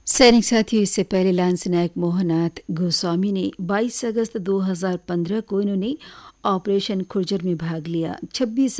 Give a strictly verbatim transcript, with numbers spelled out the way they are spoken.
सैनिक साथियों, इससे पहले लांस नायक मोहनाथ गोस्वामी ने बाईस अगस्त दो हज़ार पंद्रह को इन्होंने ऑपरेशन खुर्जर में भाग लिया। छब्बीस